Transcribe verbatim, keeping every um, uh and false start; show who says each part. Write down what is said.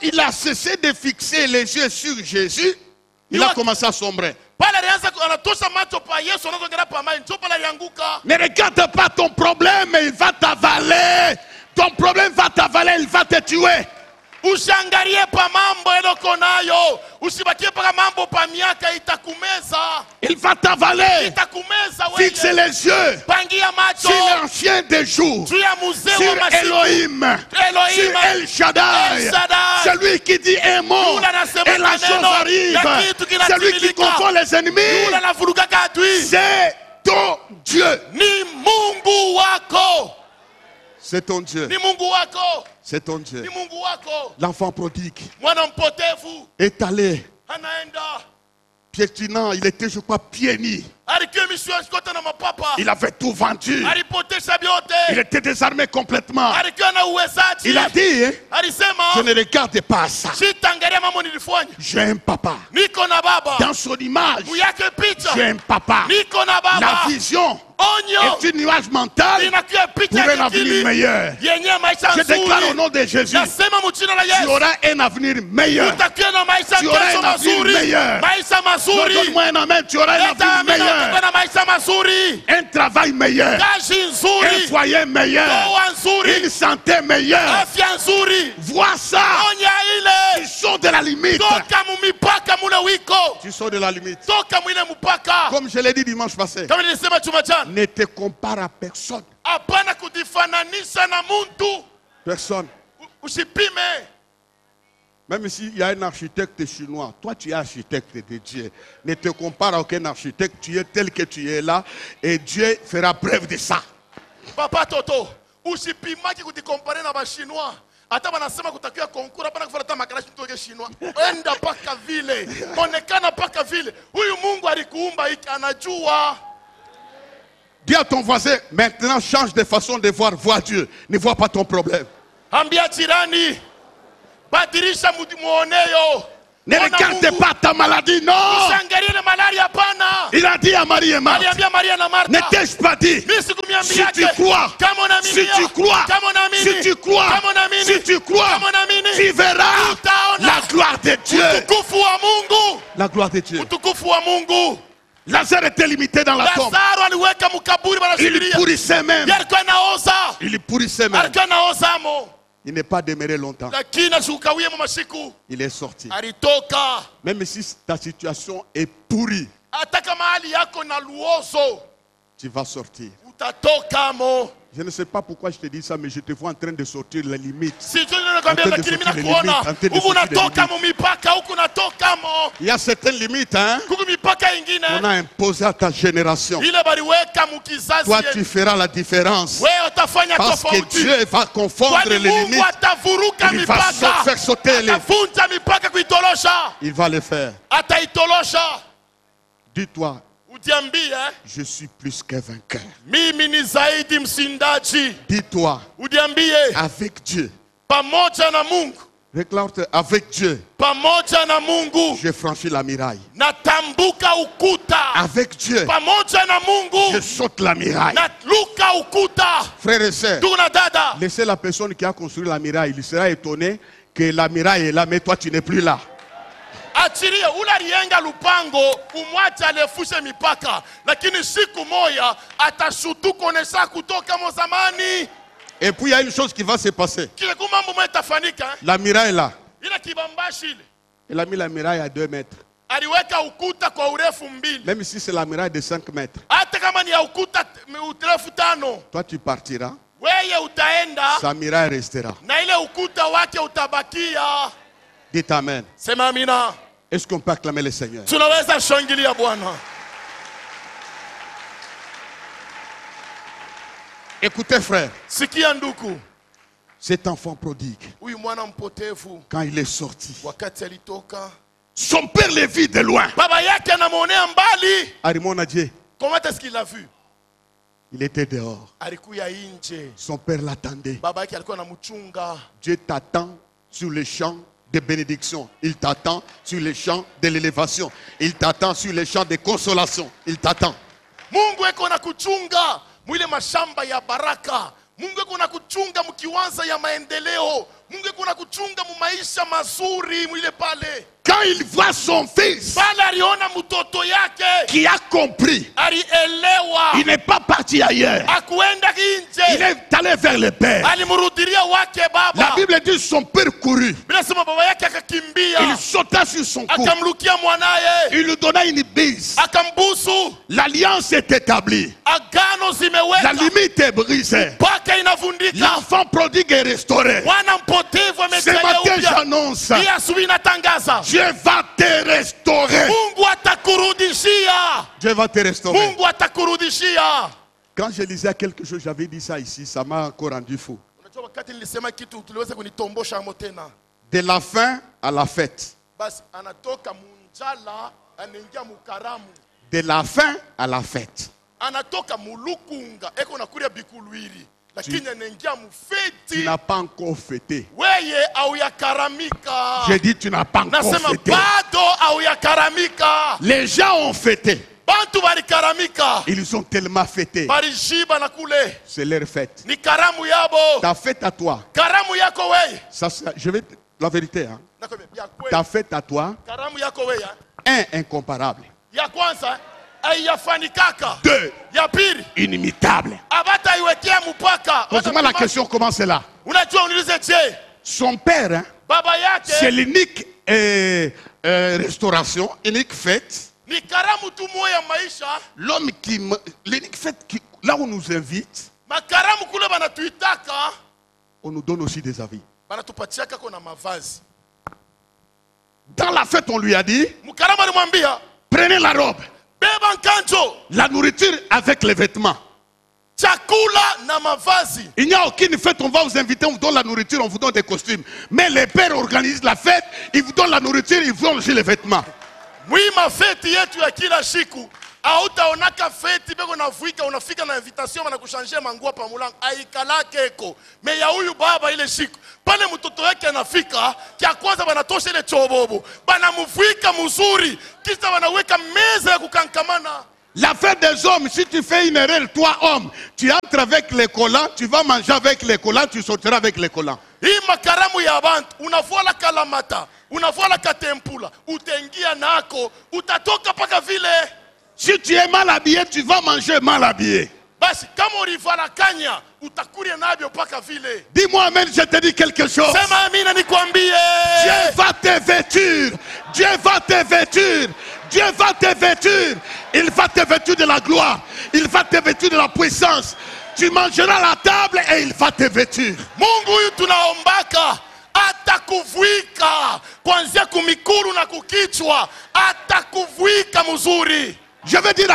Speaker 1: il a cessé de fixer les yeux sur Jésus, il a commencé à sombrer. Ne regarde pas ton problème, il va t'avaler. Ton problème va t'avaler, il va te tuer.
Speaker 2: Usiangalie pa mambo eloko nayo, usibakie pa mambo pa miaka itakumeza.
Speaker 1: Il va t'avaler.
Speaker 2: Itakumeza wewe.
Speaker 1: Fixe les yeux.
Speaker 2: Pangia macho.
Speaker 1: Sur l'ancien des jours.
Speaker 2: Sur
Speaker 1: Elohim.
Speaker 2: Elohim.
Speaker 1: Sur El Shaddai. Celui qui dit un mot et la chose arrive. Celui qui confond les ennemis. C'est ton Dieu.
Speaker 2: Ni Mungu wako.
Speaker 1: C'est ton Dieu.
Speaker 2: Ni Mungu wako.
Speaker 1: C'est ton Dieu.
Speaker 2: Ni Mungu wako.
Speaker 1: L'enfant prodigue
Speaker 2: Mwana mpotevu
Speaker 1: est allé
Speaker 2: anaenda
Speaker 1: piétinant, il était je crois pieds nus. Il avait tout vendu. Il était désarmé complètement. Il a dit, je ne regarde pas à ça. J'ai un papa. Dans son image, j'ai un papa. La vision est une nuage mentale pour un avenir meilleur. Je déclare au nom de Jésus, tu auras un avenir meilleur. Tu auras un avenir meilleur. Donne-moi un amen, tu auras un avenir meilleur. Un travail meilleur. Un foyer meilleur. Une santé meilleure. Vois ça. Tu sors de la limite. Tu sors de la limite. Comme je l'ai dit dimanche passé. Ne te compare à personne. Personne. Même s'il y a un architecte chinois, toi tu es architecte de Dieu. Ne te compare à aucun architecte, tu es tel que tu es là et Dieu fera preuve de ça.
Speaker 2: Papa Toto, usipimaki kutikompare na Chinois. Hata wanasema kutakiwa konkura hapana kufuata makarashi mtoke Chinois. Enda paka vile. Onekana paka vile. Huyu Mungu alikuumba hiki anajua.
Speaker 1: Dis à ton voisin, maintenant change de façon de voir, vois Dieu. Ne vois pas ton problème.
Speaker 2: Ambia jirani. Badirisha muoneyo.
Speaker 1: Ne regarde pas ta maladie, non. Il a dit à Marie et Marthe, ne t'ai-je pas dit, si tu crois, si tu crois, si tu crois, si tu crois, tu verras la gloire de Dieu. La gloire de Dieu. Lazare était limité dans la tombe. Il pourrissait même. Il pourrissait même. Il n'est pas demeuré longtemps. Il est sorti. Même si ta situation est pourrie, tu vas sortir. Je ne sais pas pourquoi je te dis ça, mais je te vois en train de sortir les limites. Il y a certaines limites, hein, qu'on a imposées à ta génération. Toi, tu feras la différence. Parce que Dieu va confondre les limites. Il va faire sauter les... Il va le faire. Dis-toi, je suis plus qu'un vainqueur. Dis-toi, avec Dieu. Réclame-toi, avec Dieu. Je franchis la muraille. Avec Dieu. Je saute la muraille. Frères et sœurs, laissez la personne qui a construit la muraille. Il sera étonné que la muraille est là, mais toi tu n'es plus là.
Speaker 2: Achirie ula rienga lupango umwache alefushe mipaka lakini siku moja atashutu konesa kutoka mozamani.
Speaker 1: Et puis il y a une chose qui va se passer. La muraille est là. Il a mis la muraille à deux mètres. Même si c'est la muraille de cinq mètres. Toi tu partiras. Sa muraille restera. Dites amen. Est-ce qu'on peut acclamer le Seigneur? Écoutez frère, cet enfant prodigue, quand il est sorti, son père le vit de loin. Arimon a dit,
Speaker 2: comment est-ce qu'il l'a vu?
Speaker 1: Il était dehors. Son père l'attendait. Dieu t'attend sur le champ de bénédiction. Il t'attend sur les champs de l'élévation. Il t'attend sur les champs de consolation. Il t'attend.
Speaker 2: Mungu eko na kuchunga mwile mashamba ya baraka. Mungu eko na kuchunga mkiwanza ya maendeleo. Mungu kuna kuchunga mu maisha mazuri mwile pale.
Speaker 1: Quand il voit son fils qui a compris, il n'est pas parti ailleurs. Il est allé vers le Père. La Bible dit son père courut. Il sauta sur son cou. Il lui donna une bise. L'alliance est établie. La limite est brisée. L'enfant prodigue est restauré. Ce matin j'annonce, Dieu va te restaurer. Dieu va te restaurer. Quand je lisais quelque chose, j'avais dit ça ici, ça m'a encore rendu fou. De la faim à la fête. De la faim à la fête. Tu, tu n'as pas encore fêté. J'ai dit tu n'as pas encore fêté. Les gens ont fêté. Ils ont tellement fêté. C'est leur fête. Ta fête à toi. Ça, je vais la vérité. Hein. Ta fête à toi. Un, incomparable. Deux, inimitable. Pose-moi la question, comment c'est là? Son père, hein, c'est l'unique euh, euh, restauration, unique fête. L'homme qui, l'unique fête qui, là où on nous invite, on nous donne aussi des avis. Dans la fête, on lui a dit, prenez la robe. La nourriture avec les vêtements. Il n'y a aucune fête, on va vous inviter, on vous donne la nourriture, on vous donne des costumes. Mais les pères organisent la fête, ils vous donnent la nourriture, ils vous donnent aussi les vêtements.
Speaker 2: Oui, ma fête yetu ya kila siku. Hautaonaka feti beko navuika unafika na invitation wanakuchangia manguo pa mulango aikalake eko. Me ya huyu baba ile siku pale mtoto wake anafika kia kwanza banatosha ile chobobo. Banamuvuika mzuri kisha wanaweka meza ya kukankamana.
Speaker 1: La fête des hommes, si tu fais une erreur, toi homme, tu entres avec les collants, tu vas manger avec les collants, tu sortiras avec les collants.
Speaker 2: Hii makaramu ya bantu, unavua la kalamata, unavua la katempula, utengia nako, utatoka paka vile.
Speaker 1: Si tu es mal habillé, tu vas manger mal habillé.
Speaker 2: Basi, kama urivala kanya, utakuria nabio paka vile.
Speaker 1: Dis-moi amen, je te dis quelque chose.
Speaker 2: Sema amina nikwambie.
Speaker 1: Dieu va te vêtir. Dieu va te vêtir. Dieu va te vêtir. Il va te vêtir de la gloire. Il va te vêtir de la puissance. Tu mangeras à la table et il va te vêtir.
Speaker 2: Mungu huyu tunaombaka atakuvuika kuanzia kumikuru na kukichwa, atakuvuika mzuri.
Speaker 1: Je veux dire